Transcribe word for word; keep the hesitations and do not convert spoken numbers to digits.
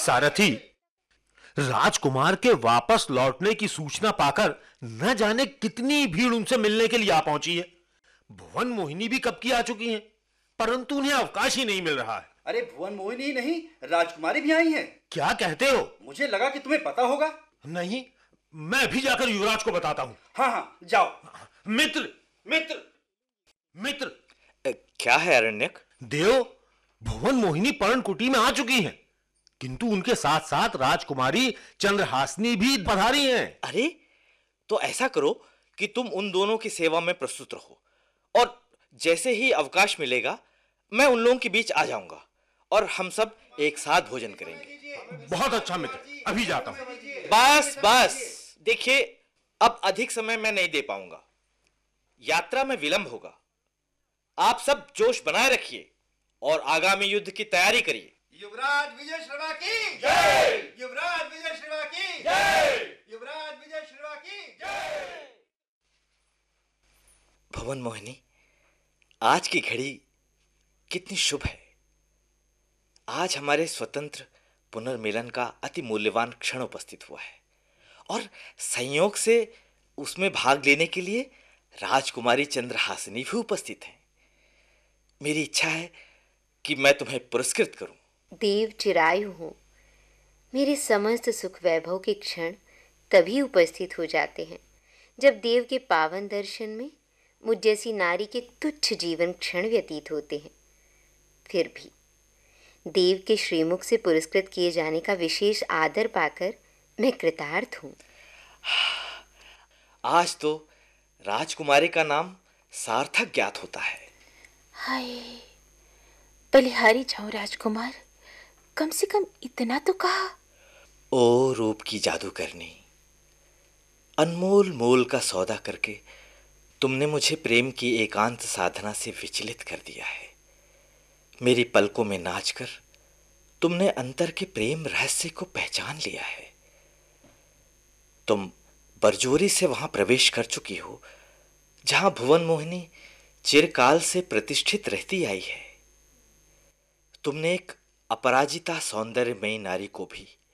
सारथी, राजकुमार के वापस लौटने की सूचना पाकर न जाने कितनी भीड़ उनसे मिलने के लिए आ पहुंची है। भुवन मोहिनी भी कब की आ चुकी हैं, परंतु उन्हें अवकाश ही नहीं मिल रहा है। अरे भुवन मोहिनी नहीं, राजकुमारी भी आई हैं। क्या कहते हो? मुझे लगा कि तुम्हें पता होगा। नहीं, मैं भी जाकर युवराज को बताता हूँ। हाँ हाँ, जाओ। मित्र मित्र मित्र। क्या है अरण्यक? देव, भुवन मोहिनी पर्णकुटी में आ चुकी हैं, किंतु उनके साथ साथ राजकुमारी चंद्रहासिनी भी पधारी हैं। अरे, तो ऐसा करो कि तुम उन दोनों की सेवा में प्रस्तुत रहो, और जैसे ही अवकाश मिलेगा मैं उन लोगों के बीच आ जाऊंगा और हम सब एक साथ भोजन करेंगे। बहुत अच्छा मित्र, अभी जाता हूं। बस बस, देखिए अब अधिक समय मैं नहीं दे पाऊंगा, यात्रा में विलंब होगा। आप सब जोश बनाए रखिए और आगामी युद्ध की तैयारी करिए। युवराज विजय श्रवा की जय! युवराज विजय श्रवा की जय! युवराज विजय श्रवा की जय! भुवन मोहिनी, आज की घड़ी कितनी शुभ है। आज हमारे स्वतंत्र पुनर्मिलन का अति मूल्यवान क्षण उपस्थित हुआ है, और संयोग से उसमें भाग लेने के लिए राजकुमारी चंद्रहासिनी भी उपस्थित हैं। मेरी इच्छा है कि मैं तुम्हें पुरस्कृत करूं। देव चिरायु हो, मेरे समस्त सुख वैभव के क्षण तभी उपस्थित हो जाते हैं जब देव के पावन दर्शन में मुझ जैसी नारी के तुच्छ जीवन क्षण व्यतीत होते हैं। फिर भी देव के श्रीमुख से पुरस्कृत किए जाने का विशेष आदर पाकर मैं कृतार्थ हूँ। आज तो राजकुमारी का नाम सार्थक ज्ञात होता है। हाय, बलिहारी जाओ राजकुमार, कम से कम इतना तो कहा। ओ रूप की जादूगरनी, अनमोल मोल का सौदा करके तुमने मुझे प्रेम की एकांत साधना से विचलित कर दिया है। मेरी पलकों में नाचकर तुमने अंतर के प्रेम रहस्य को पहचान लिया है। तुम बरजोरी से वहां प्रवेश कर चुकी हो जहां भुवन मोहिनी चिरकाल से प्रतिष्ठित रहती आई है। तुमने एक अपराजिता सौंदर्यमयी नारी को भी